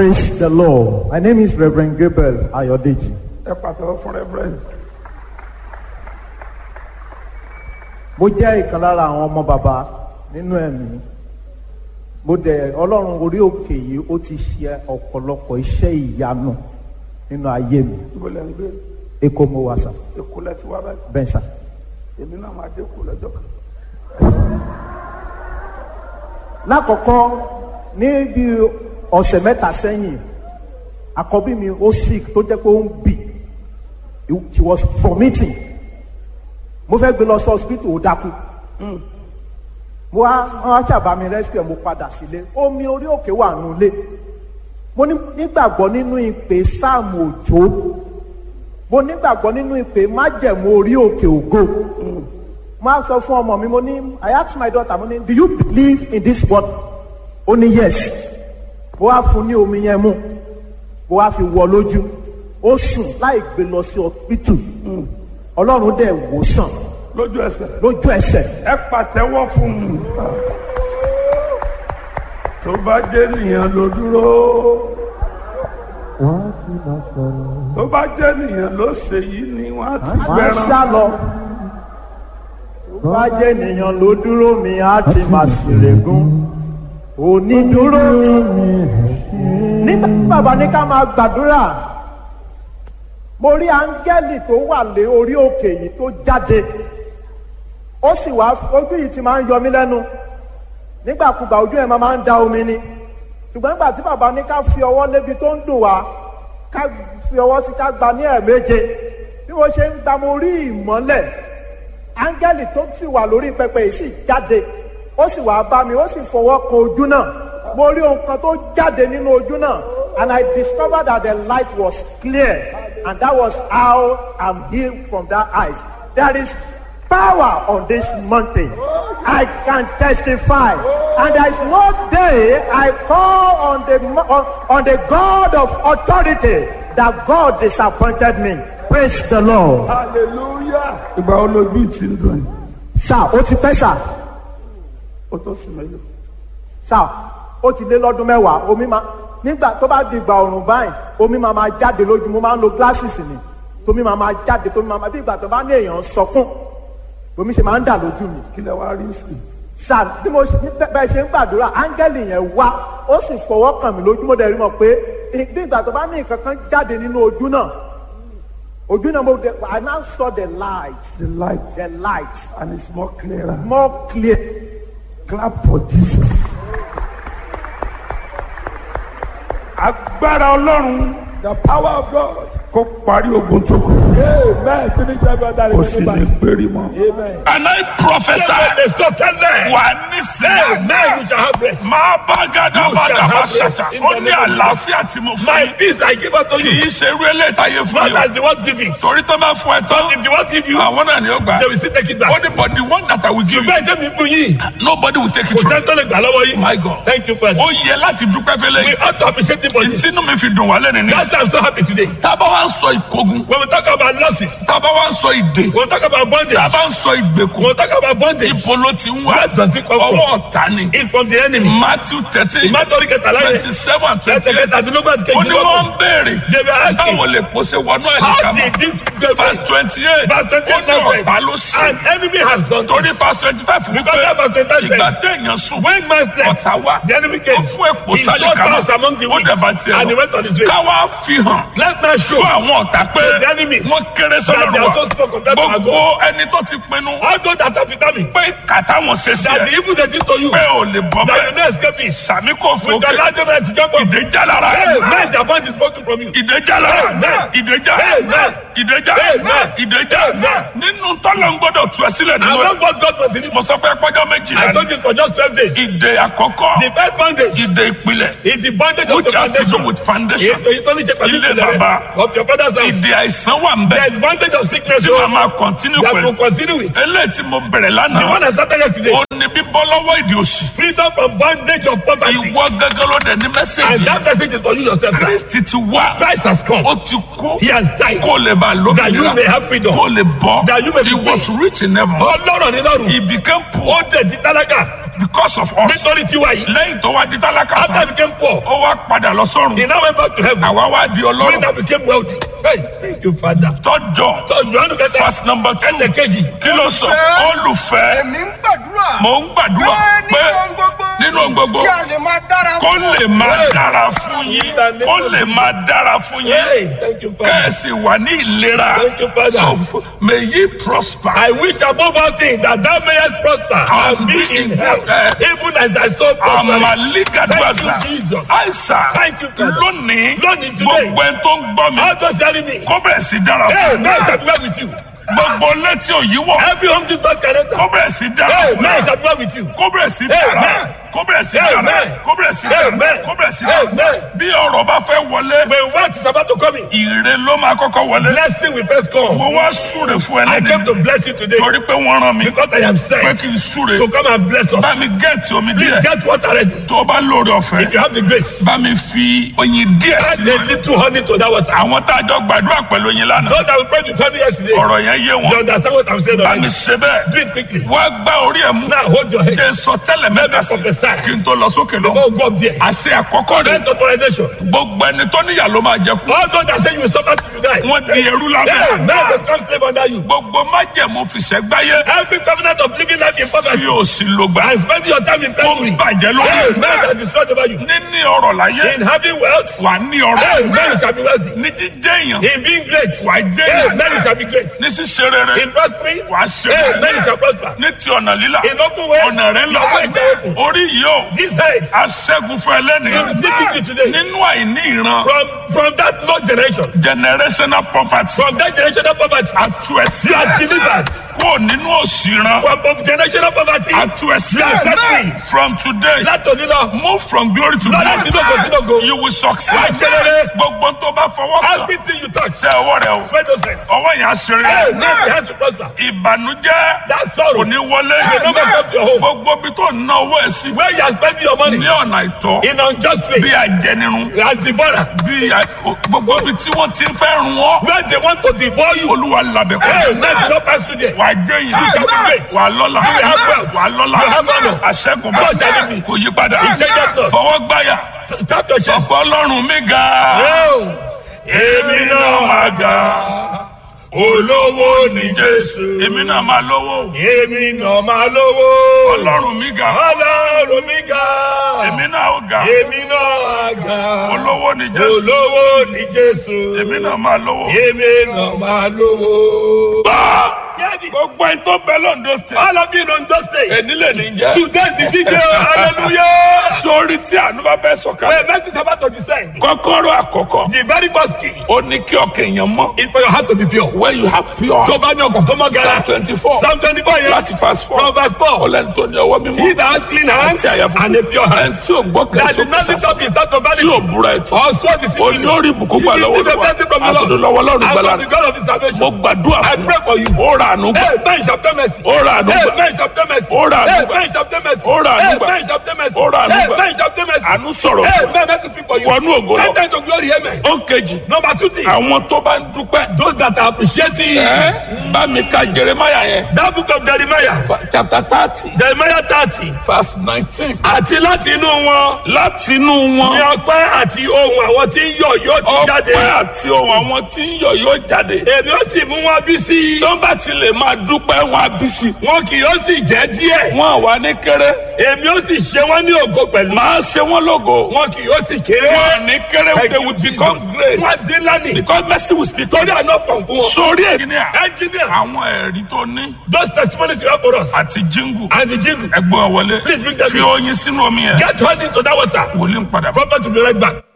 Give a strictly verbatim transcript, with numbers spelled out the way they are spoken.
Praise the Lord. My name is Reverend Gabriel Ayodeji. Ẹ pàtẹ́wọ́ fún Reverend. Mo jẹ́ ìkan lára àwọn ọmọ bàbá nínú ẹ̀mí. Mo dẹ̀ Ọlọ́run orí òkè yìí ó ti ṣe ọ̀pọ̀lọpọ̀ iṣẹ́ ìyanu nínú ayé mi. Ibo lẹ ń gbé? Èkó mo wà sà. Èkó lẹ ti wá báyìí. Bẹ́ẹ̀ sà. Èmi náà máa dé Èkó lọ́jọ́ kan. Lákọ̀ọ́kọ́ ní bí ọ̀sẹ̀ mẹ́ta sẹ́yìn, àkọ́bí mi ó sick tó jẹ́ pé ó ń bì. She was vomiting. Mo fẹ́ gbé lọ sí hospital ó dákú. Mo wá wọ́n ṣàbá mi rescue mo padà sílé. Omi orí òkè wà nulẹ̀. Mo nígbàgbọ́ nínú ìpè Sáàmù Òjó. Mo nígbàgbọ́ nínú ìpè májẹ̀mú orí òkè ògo. Mo á sọ fún ọmọ mi, mo ní, I asked my daughter, mo ní, do you believe in this word? Ó ní yes. Mo wá fún ní omi yẹn mú. Mo wá fi wọ lójú. Ó sùn láì gbé lọ sí hospital. Ọlọ́run dẹ̀ wò sàn. Lójú ẹsẹ̀. Lójú ẹsẹ̀. Ẹ pàtẹ́wọ́ fún un. Tó bá jẹ́ nìyẹn ló dúró. Wọ́n ti máa sọ̀rọ̀. Tó bá jẹ́ nìyẹn ló ṣe yìí ni wọ́n á ti Máa gbẹran. sá lọ. Tó bá jẹ́ ènìyàn ló dúró mi, á ti máa ṣèrègùn. Onídúró mi. Nígbà tí bàbá ní ká máa gbàdúrà, mo rí áńgẹ́lì tó wà lé orí òkè yìí tó jáde. Ó sì wá, ojú yìí ti máa ń yọ mí lẹ́nu. Nígbàkúgbà ojú ẹ̀ máa ń da omi ni. Ṣùgbọ́n nígbà tí bàbá ní ká fi ọwọ́ lébi tó ń dùn wá, ká fi ọwọ́ sí ká gba ní ẹ̀ẹ̀méje. Bí mo ṣe ń gba mo rí ìmọ́lẹ̀. Áńgẹ́lì tó sì wà lórí pẹpẹ yìí sì jáde. Ó sì wá bá mi, ó sì fọwọ́ kan ojú náà. Mo rí ohun kan tó jáde nínú ojú náà. And I discovered that the light was clear. And that was how I'm healed from that eyes. There is power on this mountain. I can testify. And there is no day I call on the on, on the God of authority that God disappointed me. Praise the Lord. Hallelujah. Ìgbà wo lójú ìtì ń dùn yìí? Sá, ó ti pẹ́ sá. Ó tó sùn mẹ́lò. Sá, ó ti lé lọ́dún mẹ́wàá. Omi máa nígbà tó bá di ìgbà ọ̀rùn báyìí, omi máa máa jáde lójú. Mo máa ń lo glasses ni. Tómi máa máa jáde, tómi máa máa bí ìgbà tó bá ní èèyàn sọkún. Omi ṣe máa ń dà lójú mi. Kí lẹ wá rí sí? Sá, bí mo bẹ́ẹ̀ ṣe ń gbàdúrà, áńgẹ́lì yẹn wá, ó sì fọwọ́ kàn mí lójú. Mo dẹ̀ rí mọ̀ pé bí ìgbà tó bá ní nǹkan kan jáde nínú ojú náà. Ojú náà mo dẹ̀, I now saw the light. The light. The light. And it's more clearer. More clear. Clap for Jesus. Agbára Ọlọ́run. The power of God. Kó parí ogun tó kù. Amen. Finish every other Kó sì ní péré mọ́. Amen. And I prophesy. Wà ní sẹ́yìn. Amen. You shall have rest. Máa bá gádà You bá shall dàbá have rest ṣàtà. in Ó the ní name of àlàáfíà tí mo fún My yín. peace I give unto Kì you. í ṣe irú eléyìí fún Not yín. as the word give it. Torí tó bá fún ẹ tán. If the word give you, Àwọn náà ni ó gbà. they will still take it back. Ó ní but the one that I will give you. Ṣùgbọ́n ẹ̀jẹ̀ mi bú yín. Nobody will take it Kò from sẹ́ni tó lè gbà lọ́wọ́ yín. my God. Thank you, Father. Ó yẹ láti dúpẹ́ fẹ́lẹ́ We yìí. ought to appreciate him for this. Ìtínú mi fi dùn wá lẹ́nu ní. That's why I'm so happy today. Tábà wá ń sọ ìkógun. When we talk about losses, Tábà wá ń sọ ìdè. when we talk about bondage, Tábà ń sọ ìgbèkùn. when we talk about bondage, Ibo ló ti ń wá. where does it come Ọwọ́ from? ọ̀tá ni. It's from the enemy. Matthew thirteen Ìmátọ́rí kẹtàlá yẹn. twenty seven twenty Ẹsẹ̀ eight. kẹtàdínlógún àti Ó ní wọ́n kejìlélógún. ń béèrè. They were asking, Báwo lè pọ̀ ṣe wọnú how àyíká did mọ́? this Verse twenty eight. verse twenty-eight Ó ní said, ọ̀tá ló ṣe. an enemy has done Torí this. verse twenty five fún Because that verse twenty-five ìgbà said, téèyàn sùn. when man slept, Ọ̀tá wá. the enemy Ó came. fún èpò He sálì sought kan us among the ó weak, dẹ̀ bá tiẹ̀ and he lọ. went on his way. Káwá fi hàn. Let man show Fún àwọn ọ̀tá pé the enemies wọ́n kéré that they sọ́dọ̀ are wa. so small compared to our Gbogbo God. ẹni tó ti pinnu All those that have determined pé kàtà wọn ṣe sí that the ẹ. evil they did to you, Pé ò lè bọ́ that you bẹ́ẹ̀. may escape it. Sàmì kò With the fòkè. larger man to jump up. Ìdèjà lára. Hey, man, the point is broken from you. Ìdèjà lára. Amen. Ìdèjà. Amen. Ìdèjà. Amen. Ìdèjà. Amen. Nínú tọ́lọ̀ ń gbọ́dọ̀ tú ẹ sílẹ̀ And nínú not ẹ̀. what God was in it. Mo sọ fún ẹ pẹ́jọ́ méjìlá I ni. told you for just twelve days. Ìdè àkọ́kọ́. The first bondage Ìdè ìpìlẹ̀. is the bondage of Which the has to do foundation. with foundation. Èyí tó ní ṣe pẹ̀lú Ilé ìpìlẹ̀ bàbá. rẹ̀ of your father's house. Ìdè àìsàn wà ń bẹ̀. There is bondage of sickness Tí o, màá máa continue that pẹ̀lú. will continue with. Eléyìí tí mo bẹ̀rẹ̀ The lánàá. one I started yesterday. Ó ní bíbọ́ lọ́wọ́ ìdè òṣì. Freedom from bondage of poverty. Ìwọ gángan ló dẹ̀ ní And mẹ́sẹ̀gì. that message is for you yourself, sir. Kristi ti wá. Christ has come. Ó ti kú. He has died. Kó lè bá lókè That you nira. may have freedom. Kó lè bọ́. That you may be He was rich in heaven. Ọlọ́run ní lọ́run. He became poor Ó dẹ̀ di tálákà. because of us. Nítorí tiwa yìí. lẹ́yìn tó wá di tálákà After tán he became poor, ó wá padà lọ sọ́run. he now went back to heaven. àwa wá di When ọlọ́run. he became wealthy. Hey, thank you, Father. tọ́jọ́ So you want to get that? verse number two Ẹsẹ̀ kejì. kí ló sọ olùfẹ́ èmi ń gbàdúrà. mò ń gbàdúrà pé pé nínú ohun gbogbo. nínú ohun gbogbo kí a lè máa dára kó fún. lè máa dára fún yín kó lè máa dára fún Hey, yín thank you, Father. kẹ́ẹ̀sì wà ní ìlera. Thank you, Father. So f- may ye prosper. I wish above all things that thou mayest prosper and be in health, even as thy soul prospers. Amaligadwaza. Thank you, Jesus. Àìsà Thank you, Father. lónìí Lónìí, today. gbogbo ẹni tó ń gbọ́ mi How does that mean? kó bẹ̀rẹ̀ sí dára Hey, fún man mi. shall be well with you. Gbogbo létí òyìnbó Every home this verse can enter. kó bẹ̀rẹ̀ sí dára Hey, fún man mi. shall be well with you. Kó bẹ̀rẹ̀ sí Hey, dára. man. Kó bẹ̀rẹ̀ sí Hey, dára. man. Kó bẹ̀rẹ̀ sí Hey, dára. man. Kó bẹ̀rẹ̀ sí Hey, dára. man. Bí ọ̀rọ̀ bá fẹ́ wọlé, When wealth is about to come in, ire ló máa kọ́kọ́ wọlé. blessing will first come. Mo wá súre fún I came ẹlẹ́ni to bless you today torí pé wọ́n rán mi because I am pé sent kí n súre. to come and bless Bá mi us. gẹ̀ẹ́tì omi Please díẹ̀. get water ready. Tó o bá lóore ọ̀fẹ́. If you have the grace, Bá mi fi oyin díẹ̀ add sí. a little honey to that water. Àwọn tá a jọ gbàdúrà pẹ̀lú oyin lánàá. Those that we prayed with honey yesterday, Ọ̀rọ̀ yẹn yé you wọn. understand what I'm saying Bá mi already? ṣe bẹ́ẹ̀. Do it quickly. Wá gbá orí ẹ̀ mú. Now hold your head. Jẹ́ sọ tẹ́lẹ̀ mẹ́ta sí. prophesy. Kí n tó lọ sókè lọ. Oh, go up there. Àṣẹ àkọ́kọ́ rẹ̀. First authorization. Gbogbo ẹni tó níyà ló máa jẹ kú. All those that say you will suffer till you die. Wọ́n di ẹrú Yeah, lábẹ́. now they become slave under you. Gbogbo májẹ̀mú fìṣẹ́gbáyé. Every covenant of living life in Fi poverty òsì lò gbà. and spending your time in Ó penury. bàjẹ́ lórí. Hey, man that destroyed over you. Níní ọrọ̀ láyé. In having wealth, Wà ní hey, ọrọ̀. man you shall be wealthy. Ní jíjẹ́ èèyàn. In being great, Wà á jẹ́ hey, èèyàn. man you shall be great. Ní ṣíṣe rere. In prospering, Wà á ṣe hey, man you rere. shall prosper. Ní ti ọ̀nà lílà. In open ways, Ọ̀nà rẹ̀ your way shall lọ. open. Orí yìí ó. This head, Aṣẹ́gun fún ẹlẹ́ni. you receive victory today. Nínú àìní ìran. From from that low generation, Generational poverty. from that generational poverty, Atu ẹ̀sí. you are delivered. Kúrò nínú òṣì ìran. From of generational poverty, Atu ẹ̀sí. you are set free. From today. Látòní lọ, Move from glory to lọ́dọ̀ tí lóko sí lóko. glory. You will Wàá succeed. ṣe rere. Gbogbo tó bá fọwọ́ kàn. Everything you touch, Tẹ ọwọ́ rẹ o. spread those hands. Ọwọ́ yẹn á ṣe Hey, rere. man, the hands will prosper. Ìbànújẹ́ That kò sorrow ní wọlé. will never come to your home. Gbogbo bí tó ná owó ẹ̀ sí. Where you are spending your money Ní ọ̀nà ìtọ́. in unjust way, Bí ajẹnirun. as devourer, Bí a- gbogbo bí tí wọ́n ti ń fẹ́ run ọ́. where they want to devour you. Olúwa labẹ̀ Hey, kọ́. man, do not pass through there. Wà á jẹ́ yìí. You shall be great. Wà á lọ́la. You will have wealth. Wà á lọ́la. You have honor. Àṣẹ́gun So shall it be. kò yí padà. It changes not. Fọwọ́ gbáyà. T- Tap your chest. Sọ̀fọ̀ Ọlọ́run mi ga. Oh, Èmi náà máa ga. Olówó ni Jésù. Èmi náà máa lówó. èmi náà máa lówó. Ọlọ́run mi ga. Ọlọ́run mi ga. Èmi náà ó ga. Èmi náà ga. Olówó ni Jésù. Olówó ni Jésù. Èmi náà máa lówó. Èmi náà máa lówó. Bá Hear this. gbogbo ẹni tó bẹ lọ́ndọ̀ state. All of you in Ondo State. Èní lè ní jẹ́. Today's the D J. Hallelujah. Sórí tí àánú bá fẹ́ sọ̀kalẹ̀. When mercy is about to descend, Kọ́kọ́rọ́ àkọ́kọ́. the very first key Ó ní kí ọkàn èèyàn mọ́. is for your heart to be pure. When you have pure Tó bá ní ọkàn tó mọ́ Psalm gara. twenty-four. Psalm twenty-four yẹn. Láti verse four. From verse four. Ọlẹ́ni tó ní ọwọ́ mímọ́. He that has clean hands Àti àyà funfun. and a pure Ẹni heart. tí ò gbọ́ That kẹsàn-án did not lift up his heart to tí ò vanity. búra ẹ̀tọ́. Or swear deceitfully. Olórí ìbùkún gbà He lọ́wọ́ received a Olúwa. blessing from the Àtọ̀dọ̀ Lord. lọ́wọ́ Ọlọ́run And gbàlà. from the God of his Mo salvation. gbàdúrà I fún pray for you. ó rà àánú gbà. Hey, man, shall obtain mercy. Ó rà àánú Hey, gbà. man, shall obtain mercy. Ó rà àánú Hey, gbà. man, shall obtain mercy. Ó rà àánú Hey, gbà. man, shall obtain mercy. Ó rà àánú Hey, gbà. man, shall obtain mercy. Àánú sọ̀rọ̀ Hey, fún. man, let me speak for you. Wọnú ògo lọ. Enter into glory, amen. Ó kejì. Number two thing. Àwọn tó bá ń dúpẹ́. Those that are appreciating Ẹ́ bá mi ka Jeremiah yẹn. that book of Jeremiah, Chapter thirty. Jeremiah thirty, Verse nineteen. àti láti inú wọn Láti inú ni wọn. ọpẹ́ àti ohun àwọn tí ń yọ̀ yóò ti jáde. Ọpẹ́ àti ohùn àwọn tí ń yọ̀ yóò jáde. Èmi ó sì mú wọn bí sí. Tó bá ti lè máa dúpẹ́ wọn á bí sí. Wọn kì yóò sì jẹ́ díẹ̀. Wọ́n wà ní kéré. Èmi ó sì ṣe wọ́n ní ògo pẹ̀lú. Máa ṣe wọ́n lógo. Wọn kì yóò sì kéré. Wọ́n ní kéré Thank they you, will Jesus. become great. Wọ́n dín lánìí. Because mercy will speak. Torí àná pọ̀ fún wọn. Sórí ẹ̀gínníà. Engineer, Àwọn ẹ̀rí tó ní. those testimonies you have for us Àti jíngù. and the jingle. Ẹgbọ́n wọlé. Please bring them Fi in. oyin sínú omi yẹn. Get honey into that water. Wòlíì ń padà. Prophet will be right back.